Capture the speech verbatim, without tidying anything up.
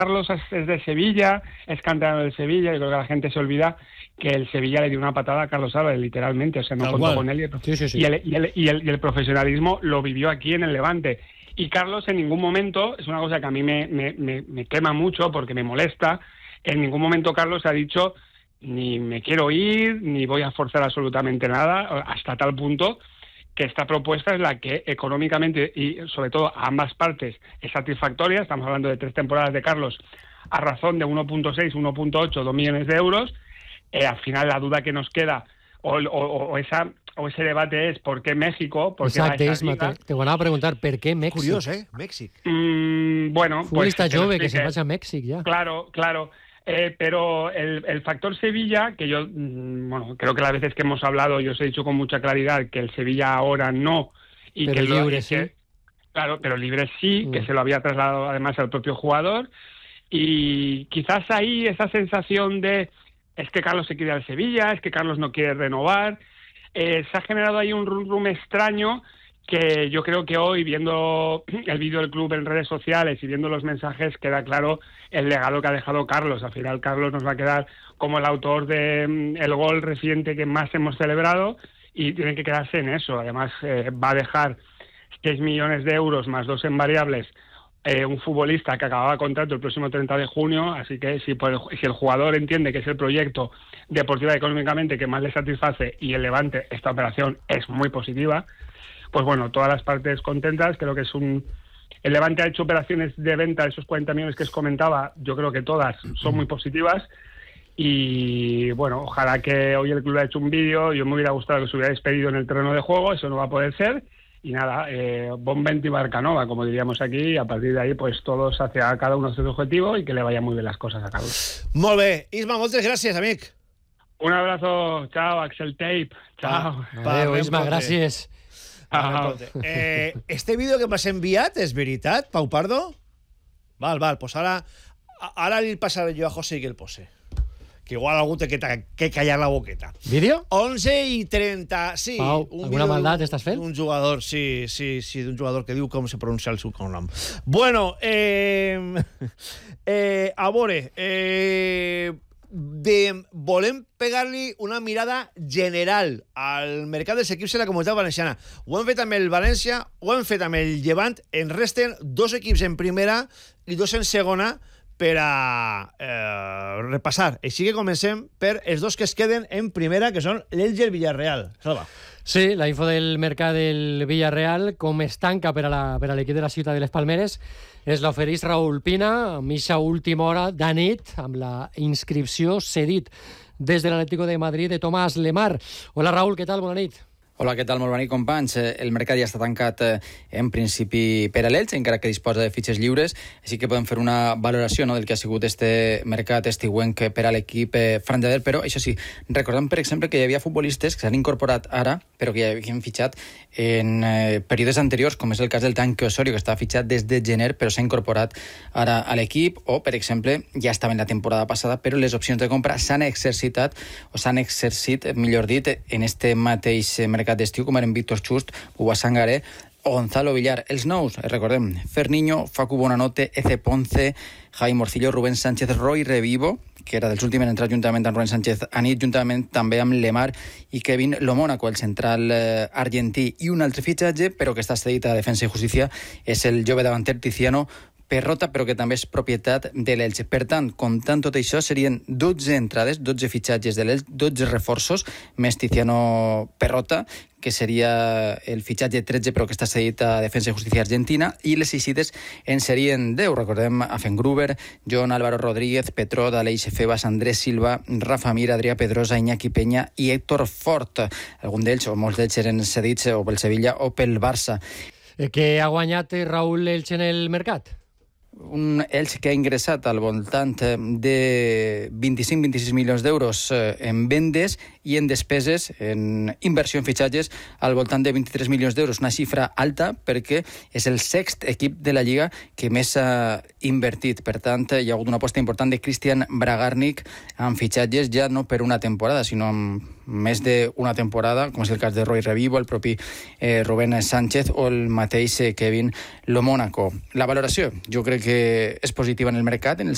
Carlos es de Sevilla, es canterano del Sevilla, y creo que la gente se olvida que el Sevilla le dio una patada a Carlos Álvarez, literalmente, o sea, no Tal contó cual. con él, y el, Sí, sí, sí. Y, el, y, el, y, el, y el profesionalismo lo vivió aquí en el Levante. Y Carlos en ningún momento, es una cosa que a mí me, me, me, me quema mucho porque me molesta, en ningún momento Carlos ha dicho ni me quiero ir, ni voy a forzar absolutamente nada, hasta tal punto que esta propuesta es la que económicamente y sobre todo a ambas partes es satisfactoria. Estamos hablando de tres temporadas de Carlos a razón de uno punto seis, uno punto ocho, dos millones de euros. Eh, al final la duda que nos queda o, o, o, esa, o ese debate és ¿por qué México? ¿Por qué Exacte, Isma, te, te ho anava a preguntar, per què Mèxic? Curiós, eh? Mèxic. Mm, bueno, Futbolista pues, jove que se vaya a Mèxic ya. Claro, claro. Eh, pero el, el factor Sevilla, que yo, mm, bueno, creo que las veces que hemos hablado, yo os he dicho con mucha claridad que el Sevilla ahora no. Y pero que libre lo, sí. Que, claro, pero libre sí, mm. que se lo había trasladado además al propio jugador. Y quizás ahí esa sensación de es que Carlos se quiere al Sevilla, es que Carlos no quiere renovar, eh, se ha generado ahí un rum rum extraño que yo creo que hoy, viendo el vídeo del club en redes sociales y viendo los mensajes, queda claro el legado que ha dejado Carlos. Al final Carlos nos va a quedar como el autor del de, gol reciente que más hemos celebrado y tiene que quedarse en eso. Además eh, va a dejar seis millones de euros más dos en variables, eh, un futbolista que acababa contrato el próximo treinta de junio, así que si, por el, si el jugador entiende que es el proyecto deportivo y económicamente que más le satisface y el Levante, esta operación es muy positiva, pues bueno, todas las partes contentas. Creo que es un... El Levante ha hecho operaciones de venta, esos cuarenta millones que os comentaba, yo creo que todas son muy positivas. Y bueno, ojalá que hoy el club haya hecho un vídeo. Yo me hubiera gustado que se hubiera despedido en el terreno de juego, eso no va a poder ser. Y nada, eh, bon vent y barca nova, como diríamos aquí, y a partir de ahí, pues todos hacia cada uno hacia su objetivo y que le vayan muy bien las cosas a Carlos. Molt bé. Isma, moltes gràcies, amic. Un abrazo, chao, Axel Tape, chao. Adéu, Isma, gràcies. Ah, eh, este vídeo que m'has enviat és veritat, Pau Pardo? Val, val, pues ara, ara li passaré jo a José que el pose. Que igual algú té que, que callar la boqueta. Vídeo? onze i trenta, sí. Pau, un alguna maldat estàs fent? Un jugador, sí, sí, sí, d'un jugador que diu com se pronuncia el seu cognom. Bueno, eh, eh, a veure, eh, de, volem pegar-li una mirada general al mercat dels equips de la Comunitat Valenciana. Ho hem fet amb el València, ho hem fet amb el Llevant, en resten dos equips en primera i dos en segona per a eh, repassar. Així que comencem per els dos que es queden en primera, que són l'Elche i el Villarreal. Salva. Sí, la info del mercat del Villarreal, com es tanca per a l'equip de la ciutat de les Palmeres, es l'ofereix Raúl Pina, a mitja última hora de nit, amb la inscripció cedit des de l'Atlético de Madrid de Tomàs Lemar. Hola, Raúl, què tal? Bona nit. Hola, què tal? Molt bona nit, companys. El mercat ja està tancat en principi per a l'Elx, encara que disposa de fitxes lliures, així que podem fer una valoració, no?, del que ha sigut este mercat estiuenc per a l'equip franjader, però això sí, recordem, per exemple, que hi havia futbolistes que s'han incorporat ara, però que ja havien fitxat en eh, períodes anteriors, com és el cas del Tanque Osorio, que estava fitxat des de gener, però s'ha incorporat ara a l'equip, o, per exemple, ja estava en la temporada passada, però les opcions de compra s'han exercitat, o s'han exercit, millor dit, en este mateix mercat d'estiu, com eren Víctor Chust, Bouba Sangaré o Gonzalo Villar. Els nous, recordem, Ferniño, Facu Bonanote, Eze Ponce, Javi Morcillo, Rubén Sánchez, Roy Revivo, que era dels últims en entrar juntament amb Rubén Sánchez Anit, juntament també amb Lemar i Kevin Lomónaco, el central eh, argentí. I un altre fitxatge, però que està cedit a Defensa i Justícia, és el jove davanter Tiziano Perrota, però que també és propietat de l'Elche. Per tant, comptant tot això, serien dotze entrades, dotze fitxatges de l'Elche, dotze reforços, més Tiziano Perrota, que seria el fitxatge tretze, però que està cedit a Defensa i Justícia Argentina, i les eixides en serien deu. Recordem Afengruber, John Álvaro Rodríguez, Petró, Aleix Febas, Andrés Silva, Rafa Mir, Adrià Pedrosa, Iñaki Peña i Héctor Fort. Algun d'ells, o molts d'ells, eren cedits o pel Sevilla o pel Barça. Què ha guanyat Raúl Elche en el mercat? Un Elche que ha ingressat al voltant de vint-i-cinc a vint-i-sis milions d'euros en vendes i en despeses, en inversió en fitxatges, al voltant de vint-i-tres milions d'euros. Una xifra alta perquè és el sext equip de la Lliga que més ha invertit. Per tant, hi ha hagut una aposta important de Christian Bragarnik amb fitxatges ja no per una temporada, sinó amb més d'una temporada, com és el cas de Roy Revivo, el propi eh, Rubén Sánchez o el mateix eh, Kevin Lomónaco. La valoració, jo crec que és positiva en el mercat, en el